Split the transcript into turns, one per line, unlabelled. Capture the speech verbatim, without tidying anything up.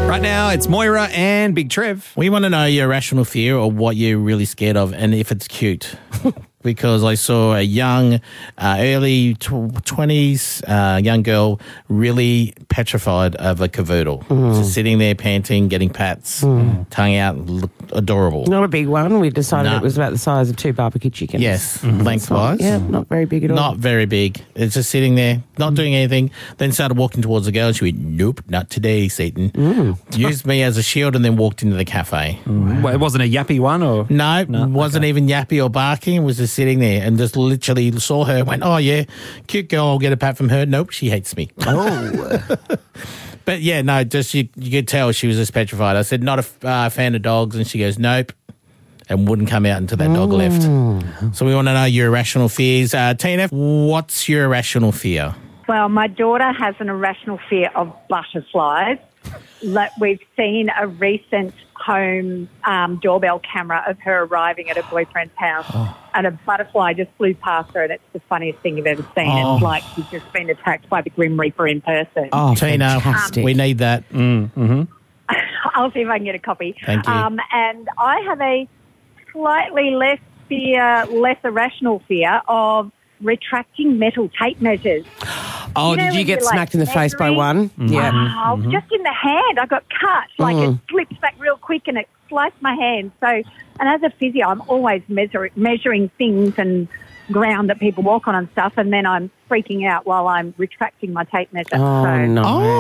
Right now, it's Moira and Big Trev.
We want to know your irrational fear or what you're really scared of and if it's cute. Because I saw a young, uh, early twenties uh, young girl really petrified of a cavoodle. Mm. Just sitting there panting, getting pats, mm. tongue out, looked adorable.
Not a big one. We decided
no.
it was about the size of two barbecue chickens.
Yes, mm-hmm. lengthwise.
Yeah, not very big at all.
Not very big. It's just sitting there, not mm. doing anything. Then started walking towards the girl and she went, nope, not today, Satan. Mm. Used me as a shield and then walked into the cafe.
Mm. Well, it wasn't a yappy one? or
No, no wasn't okay. even yappy or barking. It was just sitting there and just literally saw her, went, oh, yeah, cute girl, I'll get a pat from her. Nope, she hates me.
Oh.
But, yeah, no, just you, you could tell she was just petrified. I said, not a uh, fan of dogs, and she goes, nope, and wouldn't come out until that dog
mm.
left. So we want to know your irrational fears. Uh, Tina, what's your irrational fear?
Well, my daughter has an irrational fear of butterflies. Like we've seen a recent home um, doorbell camera of her arriving at her boyfriend's house oh. and a butterfly just flew past her, and it's the funniest thing you've ever seen. Oh. It's like she's just been attacked by the Grim Reaper in person.
Oh, Tina, um, we need that. Mm, mm-hmm.
I'll see if I can get a copy.
Thank you.
Um, and I have a slightly less fear, less irrational fear of retracting metal tape measures.
Oh,
you know,
did you get
like
smacked in the face by one?
Mm-hmm.
Yeah.
Oh,
mm-hmm.
just in the hand. I got cut. Like
mm.
it slipped back real quick and it sliced my hand. So, and as a physio, I'm always measure, measuring things and ground that people walk on and stuff, and then I'm freaking out while I'm retracting my tape measure.
Oh,
so,
no.